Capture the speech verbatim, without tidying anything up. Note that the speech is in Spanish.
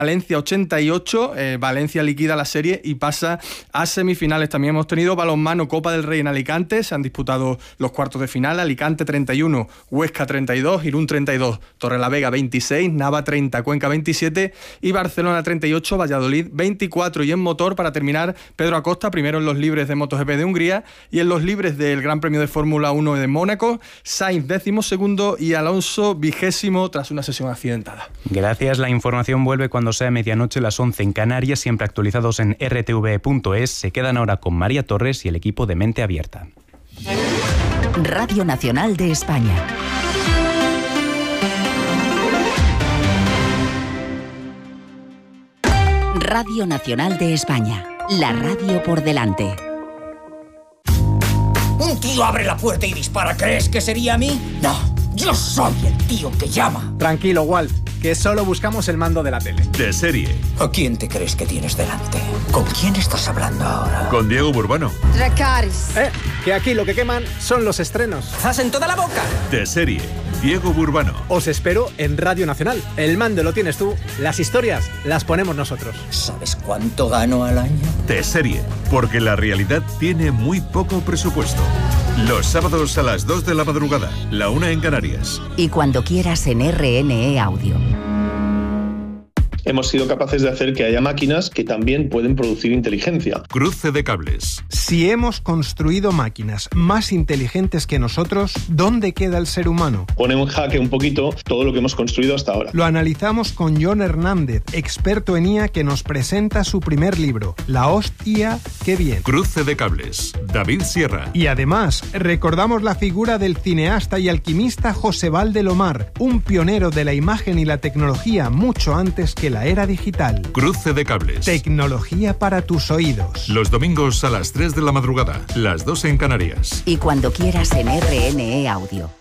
Valencia ochenta y ocho, eh, Valencia liquida la serie y pasa a semifinales. También hemos tenido balonmano, Copa del Rey en Alicante, se han disputado los cuartos de final, Alicante treinta y uno, Huesca treinta y dos, Irún treinta y dos, Torrelavega veintiséis, Nava treinta, Cuenca veintisiete y Barcelona treinta y ocho, Valladolid veinticuatro. Y en motor, para terminar, Pedro Acosta, primero en los libres de MotoGP de Hungría y en los libres del Gran Premio de Fórmula uno de Mónaco, Sainz décimo segundo y Alonso vigésimo tras una sesión accidentada. Gracias, la información vuelve cuando sea medianoche, las once en Canarias, siempre actualizados en r t v punto es. Se quedan ahora con María Torres y el equipo de Mente Abierta. Radio Nacional de España. Radio Nacional de España, la radio por delante. Un tío abre la puerta y dispara. ¿Crees que sería a mí? No, yo soy el tío que llama. Tranquilo, Walt, que solo buscamos el mando de la tele. De serie. ¿A quién te crees que tienes delante? ¿Con quién estás hablando ahora? Con Diego Burbano. Dracarys. Eh, que aquí lo que queman son los estrenos. ¡Zas en toda la boca! De serie. Diego Burbano. Os espero en Radio Nacional. El mando lo tienes tú, las historias las ponemos nosotros. ¿Sabes cuánto gano al año? De serie. Porque la realidad tiene muy poco presupuesto. Los sábados a las dos de la madrugada, la una en Canarias. Y cuando quieras en R N E Audio. Hemos sido capaces de hacer que haya máquinas que también pueden producir inteligencia. Cruce de cables. Si hemos construido máquinas más inteligentes que nosotros, ¿dónde queda el ser humano? Pone en jaque un poquito todo lo que hemos construido hasta ahora. Lo analizamos con John Hernández, experto en I A, que nos presenta su primer libro, La hostia, qué bien. Cruce de cables. David Sierra. Y además, recordamos la figura del cineasta y alquimista José Valdelomar, un pionero de la imagen y la tecnología mucho antes que la era digital. Cruce de cables. Tecnología para tus oídos. Los domingos a las tres de la madrugada, las dos en Canarias. Y cuando quieras en R N E Audio.